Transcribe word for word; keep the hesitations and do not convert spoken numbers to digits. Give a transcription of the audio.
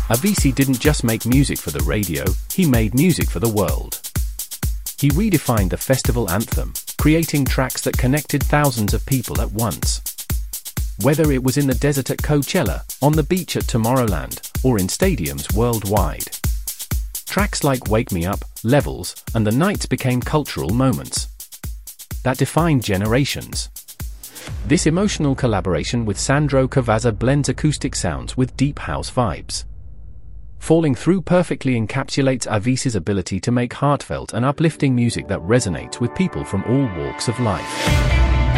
Avicii didn't just make music for the radio, he made music for the world. He redefined the festival anthem, creating tracks that connected thousands of people at once. Whether it was in the desert at Coachella, on the beach at Tomorrowland, or in stadiums worldwide. Tracks like Wake Me Up, Levels, and The Nights became cultural moments that defined generations. This emotional collaboration with Sandro Cavazza blends acoustic sounds with deep house vibes. Falling Through perfectly encapsulates Avicii's ability to make heartfelt and uplifting music that resonates with people from all walks of life.